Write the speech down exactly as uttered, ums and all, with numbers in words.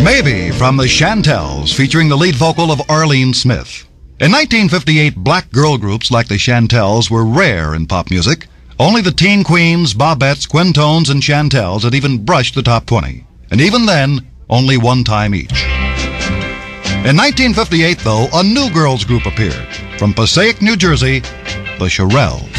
Maybe from the Chantels, featuring the lead vocal of Arlene Smith. In nineteen fifty-eight, black girl groups like the Chantels were rare in pop music. Only the Teen Queens, Bobettes, Quintones, and Chantels had even brushed the top twenty. And even then, only one time each. In nineteen fifty-eight, though, a new girls group appeared. From Passaic, New Jersey, the Shirelles.